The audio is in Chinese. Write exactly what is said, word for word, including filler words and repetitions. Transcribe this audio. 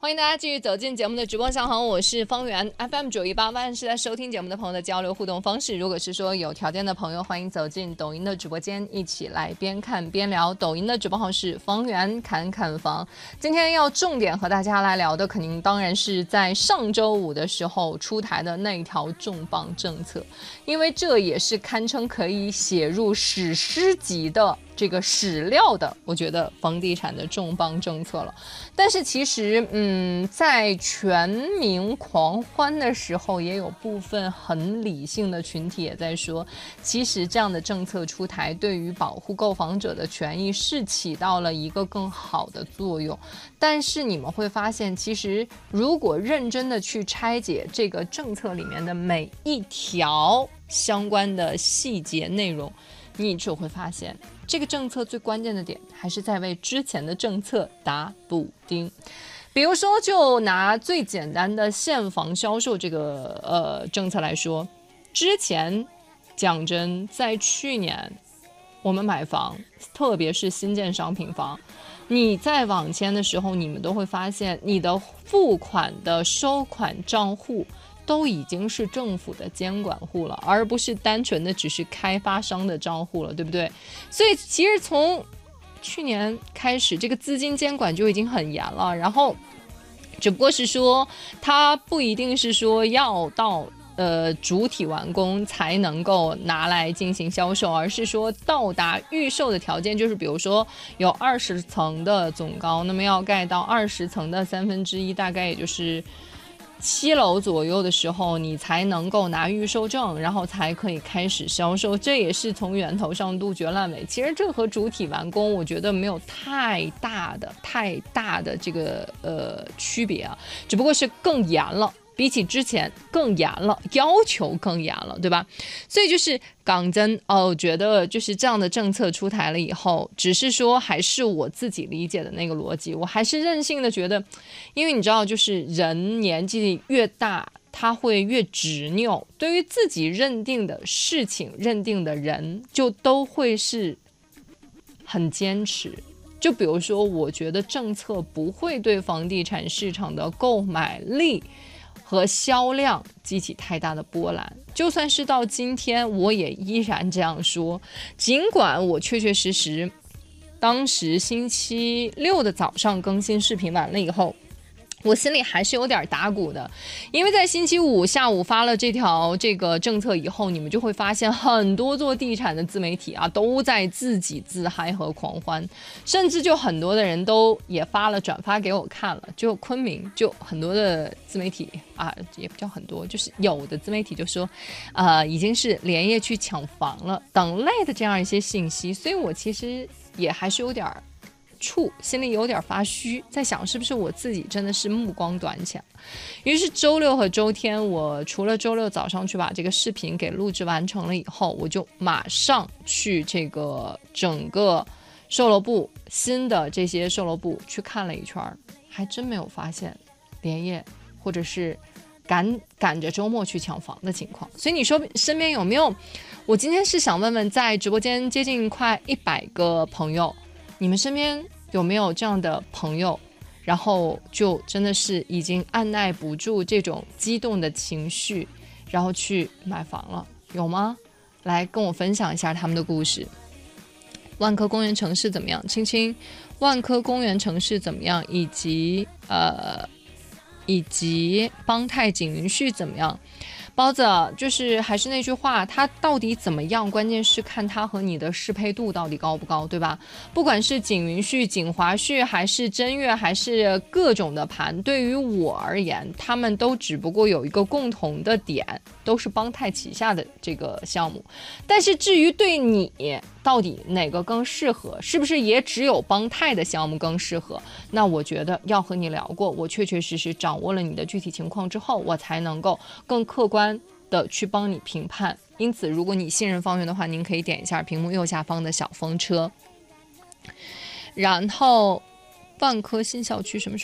欢迎大家继续走进节目的直播上，好，我是方圆 F M 九一八，万是在收听节目的朋友的交流互动方式。如果是说有条件的朋友，欢迎走进抖音的直播间，一起来边看边聊。抖音的直播号是方圆侃侃房。今天要重点和大家来聊的，肯定当然是在上周五的时候出台的那一条重磅政策，因为这也是堪称可以写入史诗级的这个史料的，我觉得房地产的重磅政策了。但是其实，嗯，在全民狂欢的时候，也有部分很理性的群体也在说，其实这样的政策出台，对于保护购房者的权益是起到了一个更好的作用。但是你们会发现，其实如果认真的去拆解这个政策里面的每一条相关的细节内容，你只会发现这个政策最关键的点还是在为之前的政策打补丁。比如说就拿最简单的现房销售这个呃政策来说，之前讲真，在去年我们买房，特别是新建商品房，你在网签的时候，你们都会发现你的付款的收款账户都已经是政府的监管户了，而不是单纯的只是开发商的账户了，对不对？所以其实从去年开始，这个资金监管就已经很严了，然后只不过是说它不一定是说要到呃主体完工才能够拿来进行销售，而是说到达预售的条件，就是比如说有二十层的总高，那么要盖到二十层的三分之一，大概也就是七楼左右的时候，你才能够拿预售证，然后才可以开始销售。这也是从源头上杜绝烂尾。其实这和主体完工，我觉得没有太大的、太大的这个呃区别啊，只不过是更严了。比起之前更严了，要求更严了，对吧？所以就是港真哦，我觉得就是这样的政策出台了以后，只是说还是我自己理解的那个逻辑，我还是任性的觉得，因为你知道，就是人年纪越大，他会越执拗，对于自己认定的事情、认定的人，就都会是很坚持。就比如说，我觉得政策不会对房地产市场的购买力和销量激起太大的波澜，就算是到今天，我也依然这样说。尽管我确确实实，当时星期六的早上更新视频完了以后，我心里还是有点打鼓的，因为在星期五下午发了这条这个政策以后，你们就会发现很多做地产的自媒体啊都在自己自嗨和狂欢，甚至就很多的人都也发了转发给我看了，就昆明就很多的自媒体啊，也不叫很多，就是有的自媒体就说呃已经是连夜去抢房了等类的这样一些信息，所以我其实也还是有点处心里有点发虚，在想是不是我自己真的是目光短浅。于是周六和周天，我除了周六早上去把这个视频给录制完成了以后，我就马上去这个整个售楼部新的这些售楼部去看了一圈，还真没有发现连夜或者是赶赶着周末去抢房的情况。所以你说身边有没有？我今天是想问问，在直播间接近快一百个朋友，你们身边有没有这样的朋友，然后就真的是已经按耐不住这种激动的情绪，然后去买房了，有吗？来跟我分享一下他们的故事。万科公园城市怎么样？青青，万科公园城市怎么样？以及呃，以及邦泰景云旭怎么样？包子，就是还是那句话，它到底怎么样？关键是看它和你的适配度到底高不高，对吧？不管是景云旭、景华旭，还是真悦，还是各种的盘，对于我而言，他们都只不过有一个共同的点，都是邦泰旗下的这个项目。但是至于对你到底哪个更适合，是不是也只有邦泰的项目更适合？那我觉得要和你聊过，我确确实实掌握了你的具体情况之后，我才能够更客观的去帮你评判。因此如果你信任方圆的话，您可以点一下屏幕右下方的小风车。然后万科新校区什么时候